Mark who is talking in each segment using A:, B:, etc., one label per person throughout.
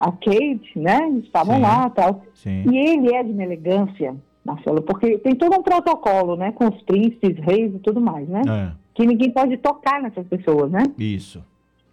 A: a Kate, né? Estavam
B: Sim.
A: lá e tal.
B: Sim.
A: E ele é de uma elegância, Marcelo, porque tem todo um protocolo, né? Com os príncipes, reis e tudo mais, né? Que ninguém pode tocar nessas pessoas, né?
B: Isso.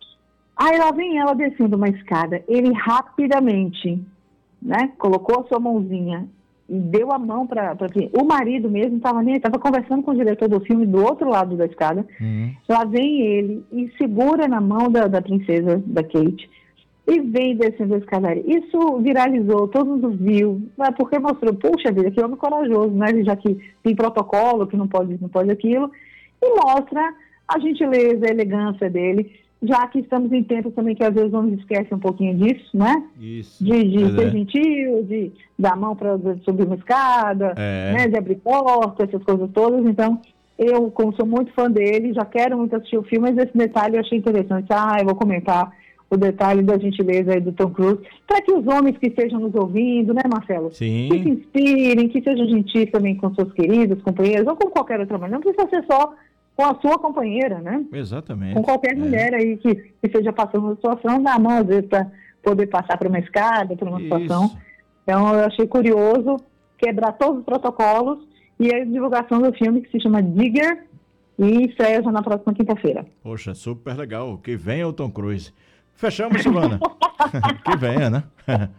A: Aí lá vem ela descendo uma escada. Ele rapidamente, né? Colocou a sua mãozinha e deu a mão para o marido mesmo, estava conversando com o diretor do filme do outro lado da escada. Lá vem ele e segura na mão da princesa, da Kate, e vem descendo a escadaria. Isso viralizou, todo mundo viu, né, porque mostrou, puxa vida, que homem corajoso, né, já que tem protocolo, que não pode aquilo, e mostra a gentileza, a elegância dele, já que estamos em tempos também que às vezes homens esquecem um pouquinho disso, né?
B: Isso.
A: De ser gentil, de dar a mão para subir uma escada, né? De abrir porta, essas coisas todas. Então, eu, como sou muito fã dele, já quero muito assistir o filme, mas esse detalhe eu achei interessante. Eu vou comentar o detalhe da gentileza aí do Tom Cruise, para que os homens que estejam nos ouvindo, né, Marcelo?
B: Sim.
A: Que se inspirem, que sejam gentis também com seus queridos, companheiros, ou com qualquer outra mulher. Não precisa ser só com a sua companheira, né?
B: Exatamente.
A: Com qualquer mulher aí que esteja passando uma situação, dá a mão, às vezes, para poder passar por uma escada, por uma situação. Então, eu achei curioso quebrar todos os protocolos e a divulgação do filme, que se chama Digger, e estreia já na próxima quinta-feira.
B: Poxa, super legal. Que venha o Tom Cruise. Fechamos, Silvana? Que venha, né?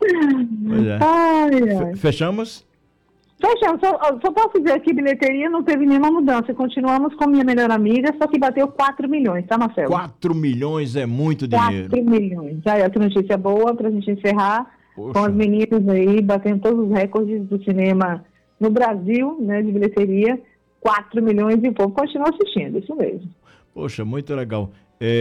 B: Pois é. Fechamos?
A: Fechamos. Só posso dizer que bilheteria não teve nenhuma mudança. Continuamos com Minha Melhor Amiga, só que bateu 4 milhões, tá, Marcelo?
B: 4 milhões é muito dinheiro.
A: 4 milhões. Aí, essa notícia boa pra gente encerrar. Poxa. Com as meninas aí batendo todos os recordes do cinema no Brasil, né, de bilheteria. 4 milhões e o povo continua assistindo, isso mesmo.
B: Poxa, muito legal.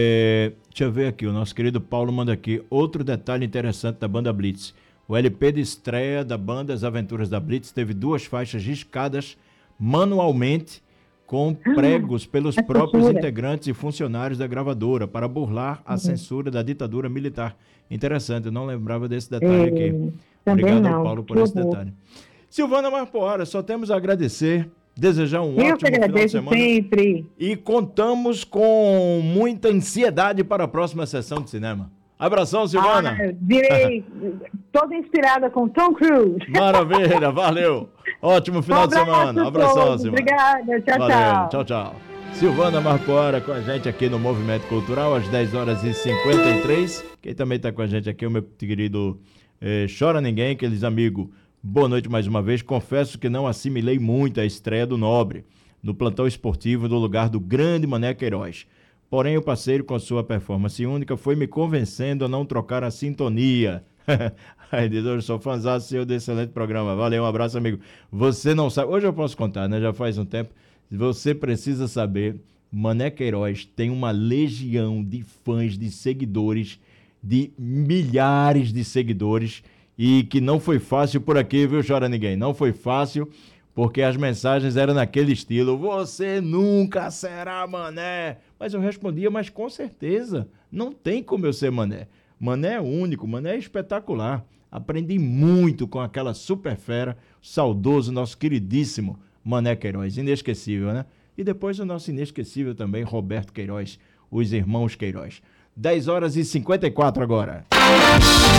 B: Deixa eu ver aqui, o nosso querido Paulo manda aqui outro detalhe interessante da banda Blitz. O LP de estreia da banda As Aventuras da Blitz teve 2 faixas riscadas manualmente com pregos pelos próprios integrantes e funcionários da gravadora para burlar a censura da ditadura militar. Interessante, eu não lembrava desse detalhe aqui. Obrigado ao Paulo por esse detalhe. Silvana Marpoara, só temos a agradecer, desejar um ótimo final de semana.
A: Sempre.
B: E contamos com muita ansiedade para a próxima sessão de cinema. Abração, Silvana.
A: Virei toda inspirada com Tom Cruise.
B: Maravilha, valeu. Ótimo final de semana. Abração, Silvana.
A: Obrigada, tchau,
B: valeu. Tchau, tchau. Silvana Marpoara com a gente aqui no Movimento Cultural, às 10h53. Quem também está com a gente aqui é o meu querido Chora Ninguém, aqueles amigos. Boa noite mais uma vez. Confesso que não assimilei muito a estreia do Nobre no plantão esportivo no lugar do grande Mané Queiroz. Porém, o parceiro, com sua performance única, foi me convencendo a não trocar a sintonia. Aí diz, eu sou fãzão seu desse excelente programa. Valeu, um abraço, amigo. Você não sabe, hoje eu posso contar, né? Já faz um tempo. Você precisa saber, Mané Queiroz tem uma legião de fãs, de seguidores, de milhares de seguidores, e que não foi fácil por aqui, viu, Chora Ninguém? Não foi fácil, porque as mensagens eram naquele estilo, você nunca será Mané. Mas eu respondia, mas com certeza, não tem como eu ser Mané. Mané é único, Mané é espetacular. Aprendi muito com aquela super fera, saudoso, nosso queridíssimo Mané Queiroz, inesquecível, né? E depois o nosso inesquecível também, Roberto Queiroz, os irmãos Queiroz. 10h54 agora.